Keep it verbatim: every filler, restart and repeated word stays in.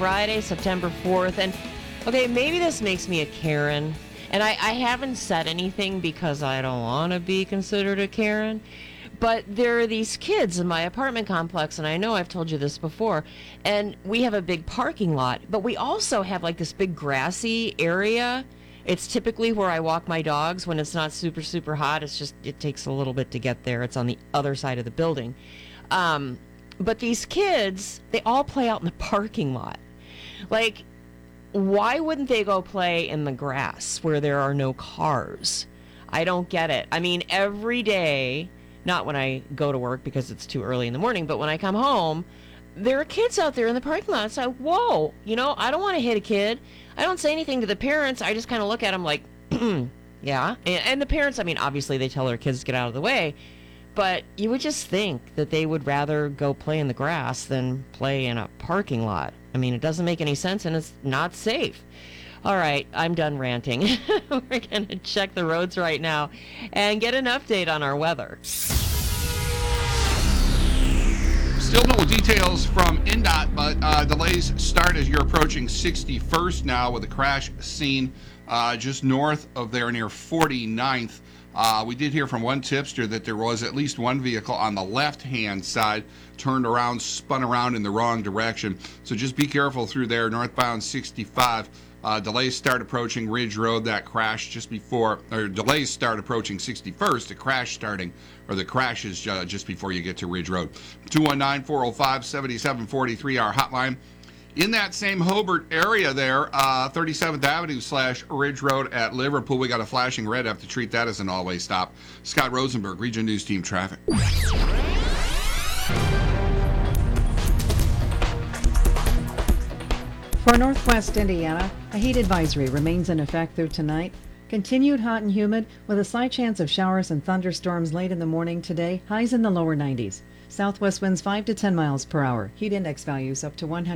Friday, September fourth. And, okay, maybe this makes me a Karen. And I, I haven't said anything because I don't want to be considered a Karen. But there are these kids in my apartment complex, and I know I've told you this before, and we have a big parking lot, but we also have like this big grassy area. It's typically where I walk my dogs when it's not super, super hot. It's just, it takes a little bit to get there. It's on the other side of the building. Um, but these kids, they all play out in the parking lot. Like, why wouldn't they go play in the grass where there are no cars? I don't get it. I mean, every day, not when I go to work because it's too early in the morning, but when I come home, there are kids out there in the parking lot. It's like, whoa, you know, I don't want to hit a kid. I don't say anything to the parents. I just kind of look at them like, yeah. And, and the parents, I mean, obviously they tell their kids to get out of the way, but you would just think that they would rather go play in the grass than play in a parking lot. I mean, it doesn't make any sense, and it's not safe. All right, I'm done ranting. We're going to check the roads right now and get an update on our weather. Still no details from N D O T, but uh, delays start as you're approaching sixty-first now with a crash seen uh, just north of there near forty-ninth. Uh, we did hear from one tipster that there was at least one vehicle on the left-hand side turned around, spun around in the wrong direction. So just be careful through there, northbound sixty-five. Uh, delays start approaching Ridge Road. That crash just before, or delays start approaching sixty-first. The crash starting, or the crash is uh, just before you get to Ridge Road. two one nine, four oh five, seven seven four three, our hotline. In that same Hobart area there, uh, thirty-seventh Avenue slash Ridge Road at Liverpool, we got a flashing red. Have to treat that as an all-way stop. Scott Rosenberg, Region News Team Traffic. For Northwest Indiana, a heat advisory remains in effect through tonight. Continued hot and humid with a slight chance of showers and thunderstorms late in the morning today, highs in the lower nineties. Southwest winds five to ten miles per hour. Heat index values up to one hundred.